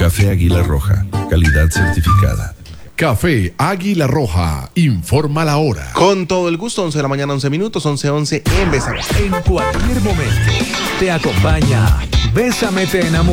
Café Águila Roja, calidad certificada. Café Águila Roja, informa la hora. Con todo el gusto, 11 de la mañana, 11 minutos, 11:11 en Bésame. En cualquier momento te acompaña Bésame, te enamora.